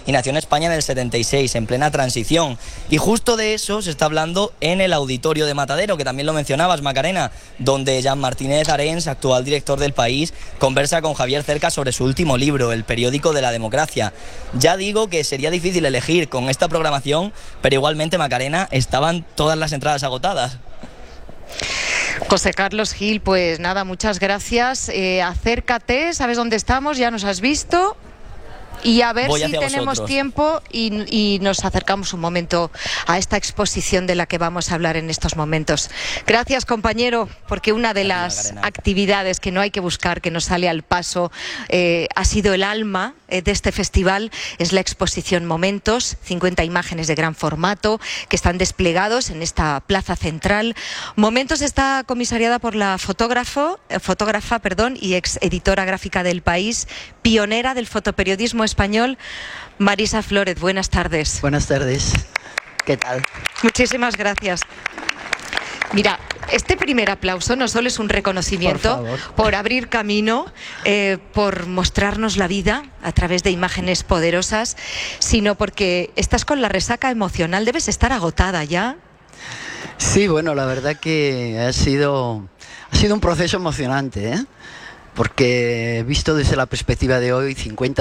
y nació en España en el 76, en plena transición. Y justo de eso se está hablando en el Auditorio de Matadero, que también lo mencionabas, Macarena, donde Jean Martínez Arens, actual director del País, conversa con Javier Cercas sobre su último libro, El periódico de la democracia. Ya digo que sería difícil elegir con esta programación, pero igualmente, Macarena, estaban todas las entradas agotadas. José Carlos Gil, pues nada, muchas gracias. Acércate, ¿sabes dónde estamos? Ya nos has visto. Y a ver si tenemos tiempo y nos acercamos un momento a esta exposición de la que vamos a hablar en estos momentos. Gracias, compañero, porque una de las actividades que no hay que buscar, que nos sale al paso, ha sido el alma de este festival, es la exposición Momentos, 50 imágenes de gran formato que están desplegados en esta plaza central. Momentos está comisariada por la fotógrafa y ex editora gráfica del País, pionera del fotoperiodismo español, Marisa Flórez. Buenas tardes. Buenas tardes. ¿Qué tal? Muchísimas gracias. Mira, este primer aplauso no solo es un reconocimiento por abrir camino, por mostrarnos la vida a través de imágenes poderosas, sino porque estás con la resaca emocional. Debes estar agotada ya. Sí, bueno, la verdad que ha sido un proceso emocionante, ¿eh? Porque visto desde la perspectiva de hoy, 50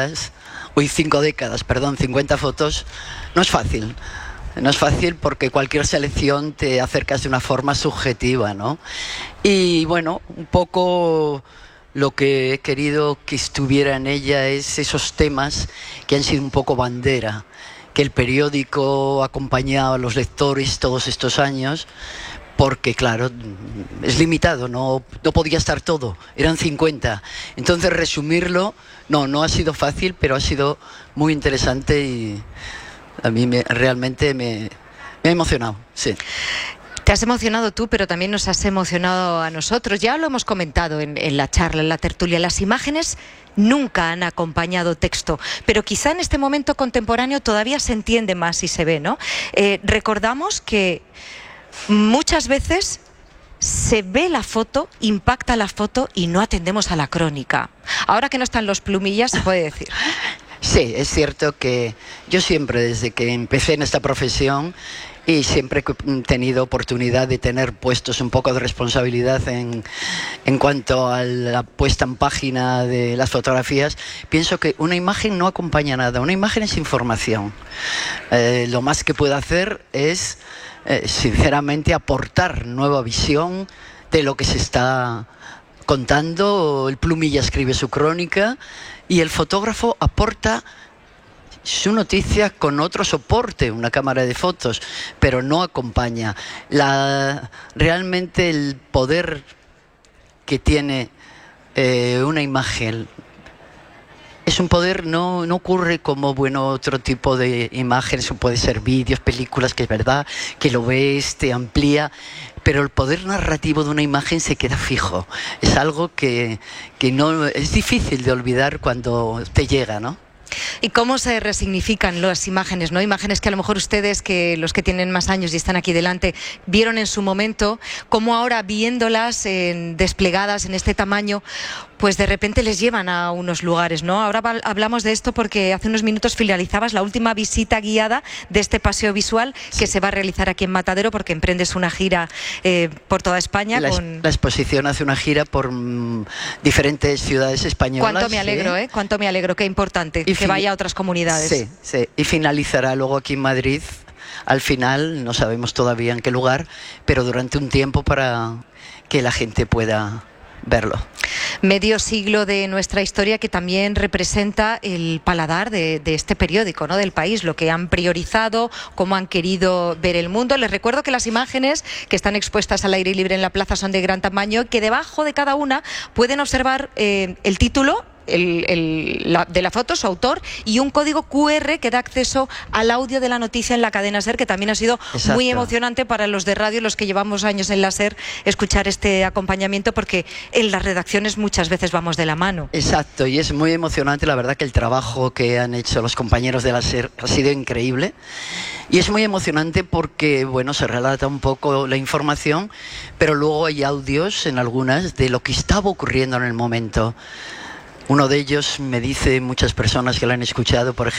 fotos, no es fácil. No es fácil porque cualquier selección te acercas de una forma subjetiva, ¿no? Y bueno, un poco lo que he querido que estuviera en ella es esos temas que han sido un poco bandera, que el periódico ha acompañado a los lectores todos estos años, porque claro, es limitado, no podía estar todo, eran 50. Entonces resumirlo, no ha sido fácil, pero ha sido muy interesante y a mí realmente me ha emocionado, sí. Te has emocionado tú, pero también nos has emocionado a nosotros. Ya lo hemos comentado en la charla, en la tertulia. Las imágenes nunca han acompañado texto, pero quizá en este momento contemporáneo todavía se entiende más y se ve, ¿no? Recordamos que muchas veces se ve la foto, impacta la foto y no atendemos a la crónica. Ahora que no están los plumillas, se puede decir. Sí, es cierto que yo siempre, desde que empecé en esta profesión, y siempre he tenido oportunidad de tener puestos un poco de responsabilidad en cuanto a la puesta en página de las fotografías, pienso que una imagen no acompaña nada, una imagen es información. Lo más que puedo hacer es, sinceramente, aportar nueva visión de lo que se está contando. El plumilla escribe su crónica y el fotógrafo aporta su noticia con otro soporte, una cámara de fotos, pero no acompaña. Realmente el poder que tiene una imagen es un poder, no ocurre como otro tipo de imágenes, o puede ser vídeos, películas, que es verdad, que lo ves, te amplía, pero el poder narrativo de una imagen se queda fijo. Es algo que no es difícil de olvidar cuando te llega, ¿no? ¿Y cómo se resignifican las imágenes, ¿no? Imágenes que a lo mejor ustedes, que los que tienen más años y están aquí delante, vieron en su momento, cómo ahora viéndolas desplegadas en este tamaño, pues de repente les llevan a unos lugares, ¿no? Ahora hablamos de esto porque hace unos minutos finalizabas la última visita guiada de este paseo visual que se va a realizar aquí en Matadero, porque emprendes una gira por toda España. La exposición hace una gira por diferentes ciudades españolas. Cuánto me alegro, ¿eh? Cuánto me alegro, qué importante que vaya a otras comunidades. Sí, y finalizará luego aquí en Madrid, al final, no sabemos todavía en qué lugar, pero durante un tiempo para que la gente pueda verlo. Medio siglo de nuestra historia que también representa el paladar de este periódico, ¿no? Del País, lo que han priorizado, cómo han querido ver el mundo. Les recuerdo que las imágenes que están expuestas al aire libre en la plaza son de gran tamaño, que debajo de cada una pueden observar el título de la foto, su autor, y un código QR que da acceso al audio de la noticia en la cadena SER, que también ha sido muy emocionante para los de radio, los que llevamos años en la SER, escuchar este acompañamiento, porque en las redacciones muchas veces vamos de la mano. Exacto, y es muy emocionante. La verdad que el trabajo que han hecho los compañeros de la SER ha sido increíble. Y es muy emocionante porque, se relata un poco la información, pero luego hay audios en algunas de lo que estaba ocurriendo en el momento. Uno de ellos me dice muchas personas que lo han escuchado, por ejemplo,